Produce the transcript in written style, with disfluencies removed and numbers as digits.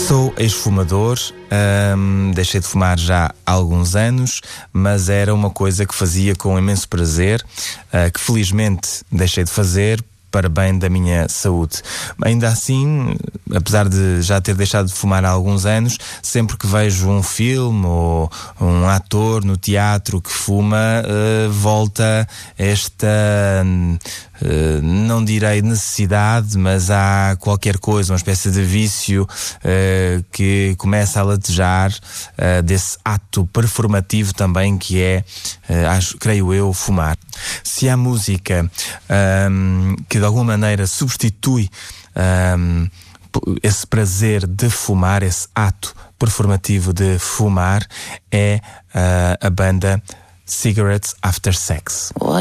Sou ex-fumador, deixei de fumar já há alguns anos, mas era uma coisa que fazia com imenso prazer, que felizmente deixei de fazer para bem da minha saúde. Ainda assim, apesar de já ter deixado de fumar há alguns anos, sempre que vejo um filme ou um ator no teatro que fuma, volta esta, não direi necessidade, mas há qualquer coisa, uma espécie de vício que começa a latejar desse ato performativo também que é, creio eu, fumar. Se há música que de alguma maneira substitui esse prazer de fumar, esse ato performativo de fumar, é a banda Cigarettes After Sex.